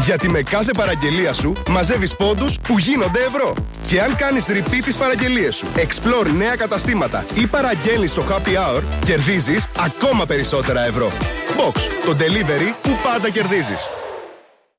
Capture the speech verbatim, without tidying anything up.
Γιατί με κάθε παραγγελία σου μαζεύεις πόντους που γίνονται ευρώ. Και αν κάνεις repeat τις παραγγελίες σου, explore νέα καταστήματα ή παραγγέλνεις στο happy hour, κερδίζεις ακόμα περισσότερα ευρώ. Box, το delivery που πάντα κερδίζεις.